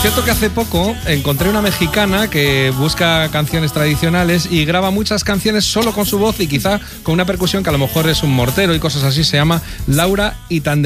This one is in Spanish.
Cierto que hace poco encontré una mexicana que busca canciones tradicionales y graba muchas canciones solo con su voz y quizá con una percusión que a lo mejor es un mortero y cosas así. Se llama Laura Itande.